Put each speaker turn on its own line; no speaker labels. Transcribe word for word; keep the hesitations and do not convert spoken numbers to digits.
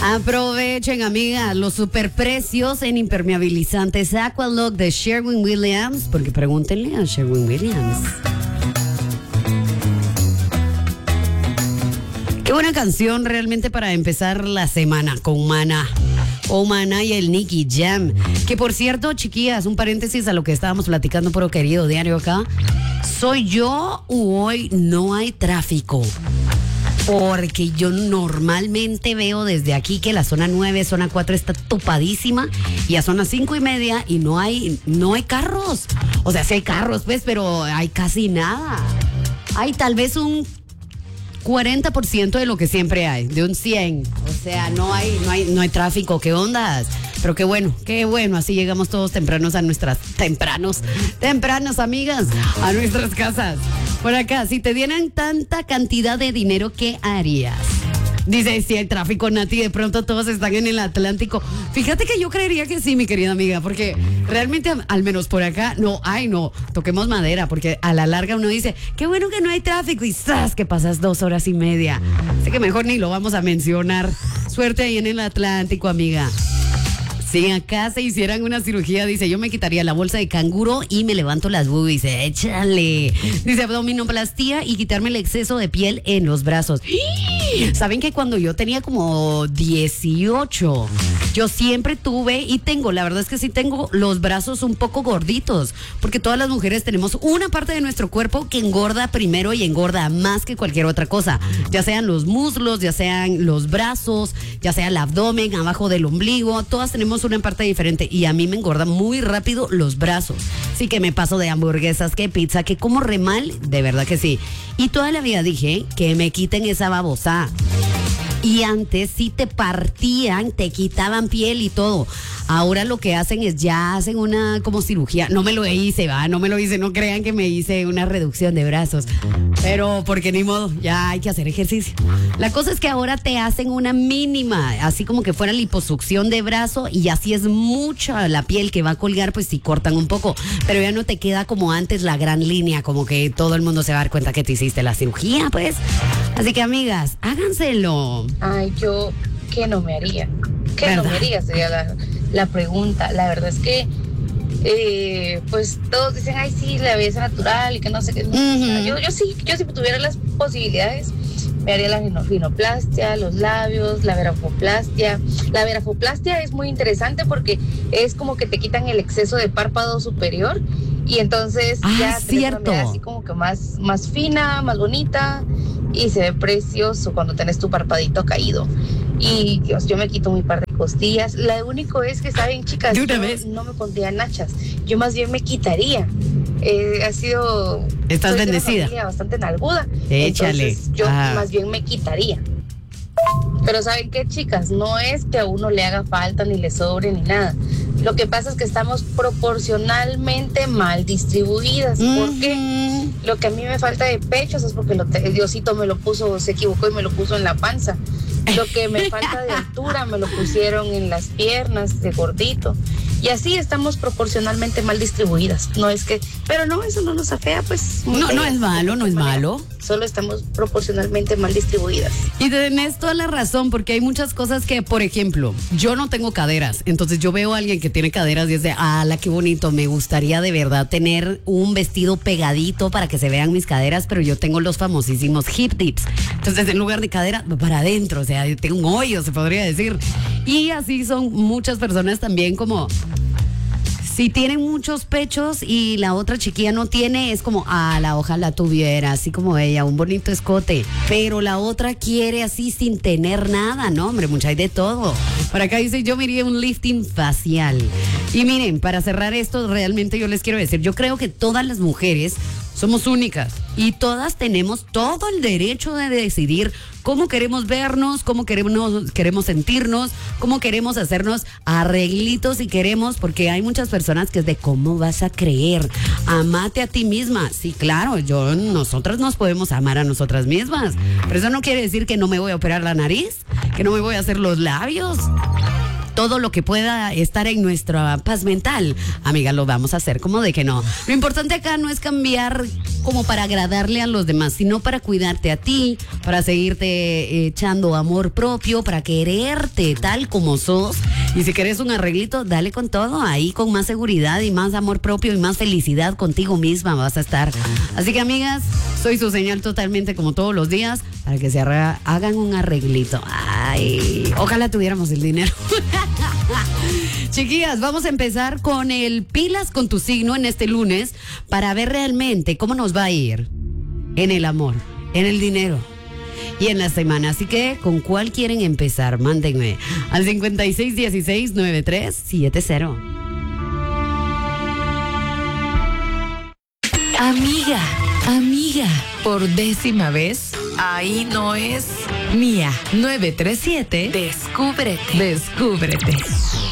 Aprovechen, amiga, los superprecios en impermeabilizantes Aqualock de Sherwin-Williams, porque pregúntenle a Sherwin-Williams. Qué buena canción realmente para empezar la semana con Maná. O Maná y el Nicky Jam. Que por cierto, chiquillas, un paréntesis a lo que estábamos platicando por querido diario acá. ¿Soy yo o hoy no hay tráfico? Porque yo normalmente veo desde aquí que la zona nueve, zona cuatro está topadísima y a zona cinco y media y no hay, no hay carros. O sea, sí hay carros, pues, pero hay casi nada. Hay tal vez un cuarenta por ciento de lo que siempre hay, de un cien. O sea, no hay, no hay, no hay tráfico. ¿Qué ondas? Pero qué bueno, qué bueno. Así llegamos todos tempranos a nuestras, tempranos, tempranos, amigas, a nuestras casas. Por acá, si te dieran tanta cantidad de dinero, ¿qué harías? Dice, si hay tráfico, Nati, de pronto todos están en el Atlántico. Fíjate que yo creería que sí, mi querida amiga, porque realmente, al menos por acá, no, ay, no, toquemos madera, porque a la larga uno dice, qué bueno que no hay tráfico, y ¡zas! Que pasas dos horas y media. Así que mejor ni lo vamos a mencionar. Suerte ahí en el Atlántico, amiga. Si acá se hicieran una cirugía, dice, yo me quitaría la bolsa de canguro y me levanto las boobies. Dice, échale. Dice, abdominoplastía y quitarme el exceso de piel en los brazos. ¿Saben que cuando yo tenía como dieciocho, yo siempre tuve y tengo, la verdad es que sí tengo los brazos un poco gorditos, porque todas las mujeres tenemos una parte de nuestro cuerpo que engorda primero y engorda más que cualquier otra cosa, ya sean los muslos, ya sean los brazos, ya sea el abdomen, abajo del ombligo, todas tenemos una parte diferente y a mí me engorda muy rápido los brazos, así que me paso de hamburguesas, que pizza, que como re mal, de verdad que sí, y toda la vida dije que me quiten esa babosa. Y antes sí te partían, te quitaban piel y todo. Ahora lo que hacen es ya hacen una como cirugía. No me lo hice, va, no me lo hice. No crean que me hice una reducción de brazos. Pero porque ni modo, ya hay que hacer ejercicio. La cosa es que ahora te hacen una mínima, así como que fuera liposucción de brazo y así es mucha la piel que va a colgar, pues sí cortan un poco. Pero ya no te queda como antes la gran línea, como que todo el mundo se va a dar cuenta que te hiciste la cirugía, pues. Así que, amigas, háganselo.
Ay, yo, ¿qué no me haría? ¿Qué
¿verdad?
no me haría? Sería la, la pregunta. La verdad es que, eh, pues todos dicen, ay, sí, la belleza natural y que no sé qué.
Uh-huh.
Yo, yo sí, yo si tuviera las posibilidades, me haría la rino- rinoplastia, los labios, la verafoplastia. La verafoplastia es muy interesante porque es como que te quitan el exceso de párpado superior y entonces
ah,
ya tenés
cierto.
una mirada así como que más, más fina, más bonita y se ve precioso cuando tenés tu parpadito caído. Y Dios, yo me quito mi par de costillas. Lo único es que, ¿saben, chicas?
¿De una
Yo
vez?
no me pondría nachas. Yo más bien me quitaría. Eh, ha sido...
Estás
soy de una
bendecida.
familia bastante nalguda.
Échale.
Entonces yo
Ah.
más bien me quitaría. Pero ¿saben qué, chicas? No es que a uno le haga falta, ni le sobre, ni nada. Lo que pasa es que estamos proporcionalmente mal distribuidas. ¿Por qué? Lo que a mí me falta de pechos es porque lo te- Diosito me lo puso, se equivocó y me lo puso en la panza. Lo que me falta de altura me lo pusieron en las piernas, de gordito. Y así estamos proporcionalmente mal distribuidas. No es que, pero no, eso no nos afea, pues.
No, no es malo, no es malo.
Solo estamos proporcionalmente mal distribuidas.
Y tenés toda la razón, porque hay muchas cosas que, por ejemplo, yo no tengo caderas, entonces yo veo a alguien que tiene caderas y es de, ah, la qué bonito, me gustaría de verdad tener un vestido pegadito para que se vean mis caderas, pero yo tengo los famosísimos hip dips, entonces en lugar de cadera, para adentro, o sea, tengo un hoyo, se podría decir. Y así son muchas personas también como... Si tienen muchos pechos y la otra chiquilla no tiene, es como, ah, la ojalá tuviera, así como ella, un bonito escote. Pero la otra quiere así sin tener nada, no, hombre, mucha hay de todo. Por acá dice, yo me iría un lifting facial. Y miren, para cerrar esto, realmente yo les quiero decir, yo creo que todas las mujeres somos únicas y todas tenemos todo el derecho de decidir cómo queremos vernos, cómo queremos, queremos sentirnos, cómo queremos hacernos arreglitos si queremos, porque hay muchas personas que es de cómo vas a creer, amate a ti misma. Sí, claro, yo, nosotras nos podemos amar a nosotras mismas, pero eso no quiere decir que no me voy a operar la nariz, que no me voy a hacer los labios. todo lo que pueda estar en nuestra paz mental, amiga, lo vamos a hacer, como de que no. Lo importante acá no es cambiar como para agradarle a los demás, sino para cuidarte a ti, para seguirte echando amor propio, para quererte tal como sos. Y si querés un arreglito, dale con todo, ahí con más seguridad y más amor propio y más felicidad contigo misma vas a estar. Así que, amigas, soy su señal totalmente como todos los días para que se arra- hagan un arreglito. Ay, ojalá tuviéramos el dinero. Chiquillas, vamos a empezar con el pilas con tu signo en este lunes para ver realmente cómo nos va a ir en el amor, en el dinero y en la semana. Así que, ¿con cuál quieren empezar? Mándenme al cincuenta y seis dieciséis noventa y tres setenta.
Amiga, amiga, por décima vez, ahí no es Mía nueve tres siete. Descúbrete, descúbrete.